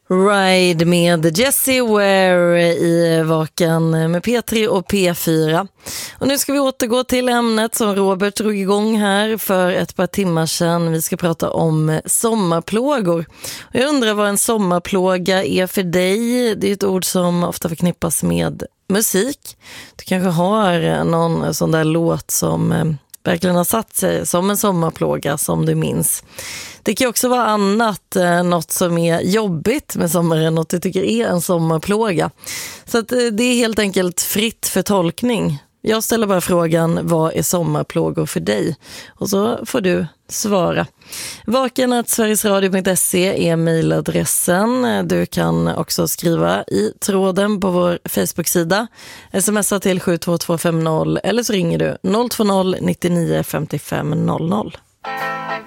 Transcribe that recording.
Ride med Jessie Ware i Vaken med P3 och P4. Och nu ska vi återgå till ämnet som Robert drog igång här för ett par timmar sedan. Vi ska prata om sommarplågor. Och jag undrar vad en sommarplåga är för dig. Det är ett ord som ofta förknippas med musik. Du kanske har någon sån där låt som verkligen har satt sig som en sommarplåga som du minns. Det kan också vara annat, något som är jobbigt med sommaren, något du tycker är en sommarplåga. Så att det är helt enkelt fritt för tolkning. Jag ställer bara frågan, vad är sommarplågor för dig? Och så får du svara. vaken@sverigesradio.se är mejladressen. Du kan också skriva i tråden på vår Facebook-sida. Smsa till 72250 eller så ringer du 020 99 55 00.